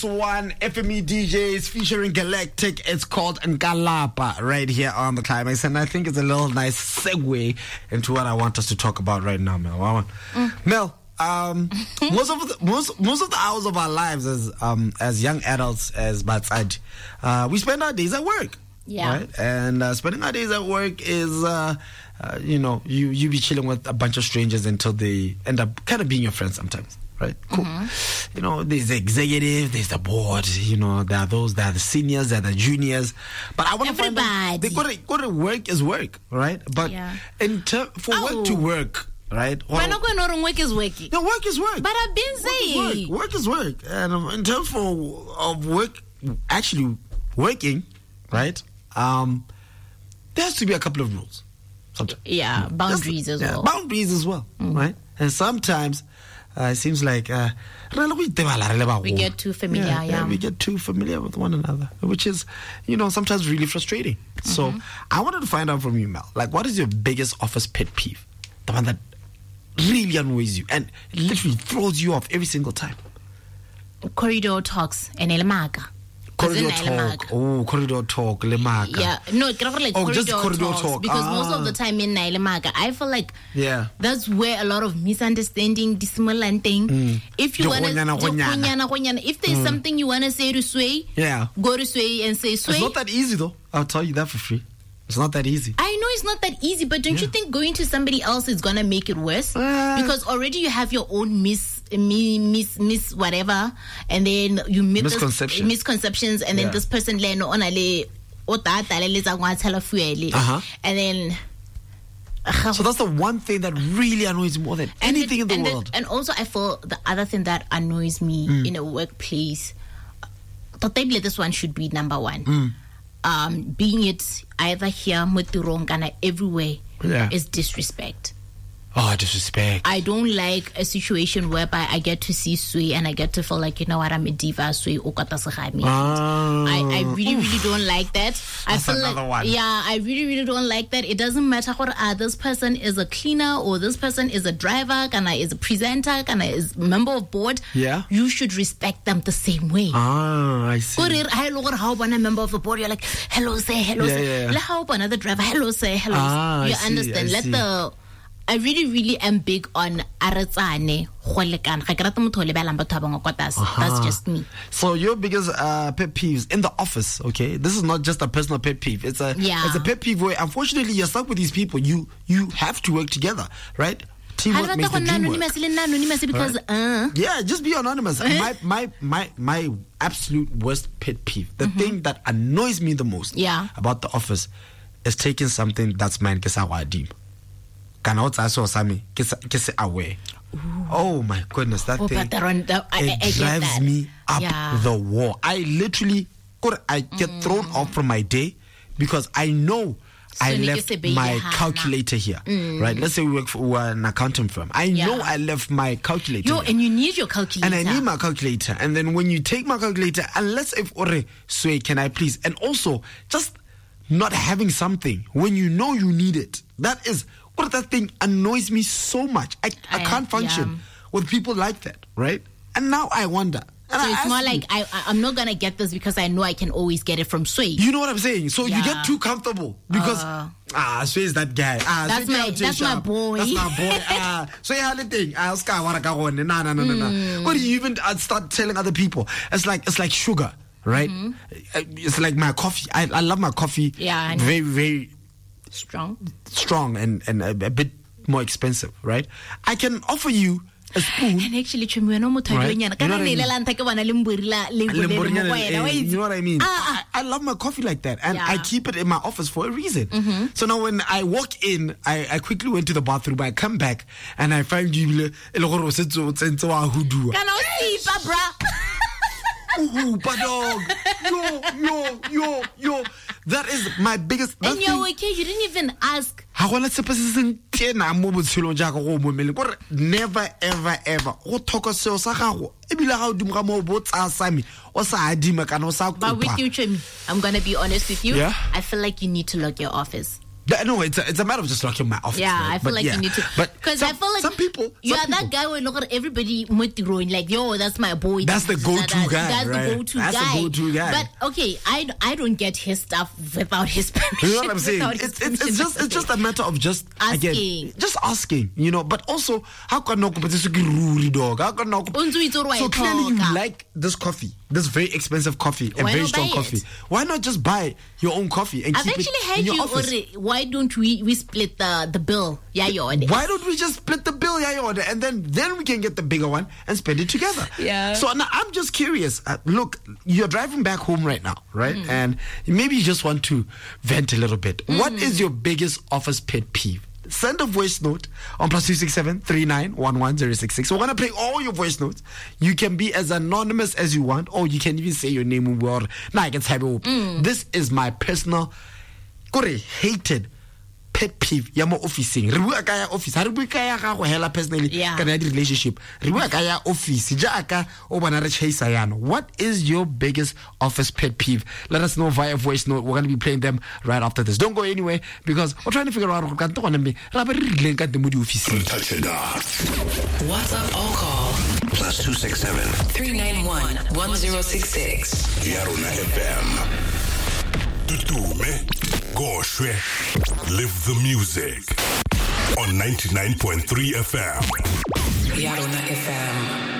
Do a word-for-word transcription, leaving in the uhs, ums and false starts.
One F M E D Js featuring Galactic. It's called Nkalapa right here on the Climax, and I think it's a little nice segue into what I want us to talk about right now, Mel. Mm. Mel, um, most of the most most of the hours of our lives as um as young adults, as Batsad, uh, we spend our days at work. Yeah, right? And uh, spending our days at work is uh, uh, you know you you be chilling with a bunch of strangers until they end up kind of being your friends sometimes. Right, cool. Mm-hmm. You know, there's the executive, there's the board. You know, there are those, there are the seniors, there are the juniors. But I want to find out, they got to go to work is work, right? But yeah. in ter- for oh. work to work, right? Why not going on work is working? No, work is work. But I've been saying work is work. Work is work. And um, in terms for of work, actually working, right? Um, there has to be a couple of rules. Sometimes. Yeah, boundaries as yeah, well. Boundaries as well, mm-hmm. right? And sometimes. Uh, it seems like uh, we get too familiar. Yeah, yeah. yeah, we get too familiar with one another, which is, you know, sometimes really frustrating. Mm-hmm. So I wanted to find out from you, Mel, like, what is your biggest office pet peeve? The one that really annoys you and literally throws you off every single time. Corridor talks and elmaga. Corridor talk. Oh, corridor talk. Lemaka. Yeah. No, like oh, corridor, just corridor talks, talk. Because ah. most of the time in Nailemaga, I feel like yeah. that's where a lot of misunderstanding, dissimilating. Mm. If you want to, if there's mm. something you want to say to Sway, yeah, go to Sway and say Sway. It's not that easy though. I'll tell you that for free. It's not that easy. I know it's not that easy, but don't yeah. you think going to somebody else is gonna make it worse? Uh, because already you have your own mis, miss, miss whatever, and then you meet misconceptions, misconceptions, and then yeah. this person learn on ale uh-huh. and then. So that's the one thing that really annoys me more than and anything it, in the and world. It, and also, I feel the other thing that annoys me mm. in a workplace, totally this one should be number one. Mm. Um, being it either here, Mutirongana, everywhere, yeah. is disrespect. Oh, disrespect. I don't like a situation whereby I get to see Sui and I get to feel like, you know what, I'm a diva, Sui, Okatasahami. Oh. I, I really, really don't like that. I That's feel another like, one. Yeah, I really, really don't like that. It doesn't matter what uh, this person is a cleaner or this person is a driver, kana is a presenter, kana is a member of board. Yeah. You should respect them the same way. Ah, I see. How about a member of the board? You're like, hello, say, hello, yeah, say. Yeah, yeah. How about another driver? Hello, say, hello. Ah, you I see, understand? I Let see. the I really, really am big on aratsane. That's just me. So your biggest uh, pet peeves in the office, okay? This is not just a personal pet peeve. It's a yeah. it's a pet peeve where unfortunately you're stuck with these people. You you have to work together, right? Teamwork makes the dream work. Because right? uh. yeah, just be anonymous. my my my my absolute worst pet peeve, the mm-hmm. thing that annoys me the most yeah. about the office is taking something that's mine. Can also also Sammy get away. Oh my goodness, that oh, thing that, I, it I drives me up yeah. the wall. I literally I get mm. thrown off from my day because I know so I left my calculator here. Mm. Right? Let's say we work for we're an accounting firm. I yeah. know I left my calculator. Yo, here. And you need your calculator. And I need my calculator. And then when you take my calculator, unless if ore Sway, can I please? And also just not having something when you know you need it. That is what that thing annoys me so much. I, I, I can't function yeah. with people like that, right? And now I wonder. And so I it's more like you, I, I'm not gonna get this because I know I can always get it from Sway. You know what I'm saying? So yeah. you get too comfortable because uh, ah, Sway is that guy. Ah, that's my that's my boy. That's my boy. Ah, so yeah, the thing. Ah, Sky, what I got on? No, no, no, no, no. What do you even uh, start telling other people? It's like it's like sugar, right? Mm-hmm. It's like my coffee. I, I love my coffee. Yeah, very, very. Strong, strong, and and a, a bit more expensive, right? I can offer you a spoon. And actually, right? You know what I mean? You know what I mean? I, I love my coffee like that, and yeah. I keep it in my office for a reason. Mm-hmm. So now, when I walk in, I, I quickly went to the bathroom. I come back, and I find you. Can I see, Barbara? Ooh, but dog, yo, yo, yo, yo. That is my biggest. And you're okay. You didn't even ask. Never, ever, ever. But with you, Chemi, I'm gonna be honest with you. Yeah? I feel like you need to lock your office. No, it's a, it's a matter of just locking my office. Yeah, right? I feel but like yeah. you need to. But because I some, feel like some people, you some are people, that guy where look at everybody like, yo, that's my boy. That's the go-to that, guy, That's right? the go-to That's guy. the go-to guy. But okay, I, I don't get his stuff without his permission. You know what I'm saying? Without It's, his it's, it's just it's just a matter of just Asking. again just asking, you know. But also, how can no dog? How can no? So clearly, you like this coffee, this very expensive coffee, a Why very not strong buy coffee. it? Why not just buy your own coffee and I've keep actually it heard in your you. office? Or, why don't we we split the the bill? Yeah, you Why don't we just split the bill, yeah, order, and then then we can get the bigger one and spend it together? Yeah. So now I'm just curious. Uh, look, you're driving back home right now, right? Mm. And maybe you just want to vent a little bit. Mm. What is your biggest office pet peeve? Send a voice note on plus two six seven three nine one one zero six six. We're gonna play all your voice notes. You can be as anonymous as you want, or you can even say your name. Nah, I can type it. Mm. This is my personal, hated pet peeve ya mo officing. Re bua ka ya office, ha re bua ka ya ga go hela personally kana di relationship. Re bua ka ya office jaaka o bona re chase yana. What is your biggest office pet peeve? Let us know via voice note. We're going to be playing them right after this. Don't go anywhere because we're trying to figure out ka ntwa me ra ba re rileng ka temo di office. WhatsApp or call plus two six seven three nine one one zero six six. Yarona F M. Tutume, Goshwe, live the music on ninety-nine point three F M. Yarona F M.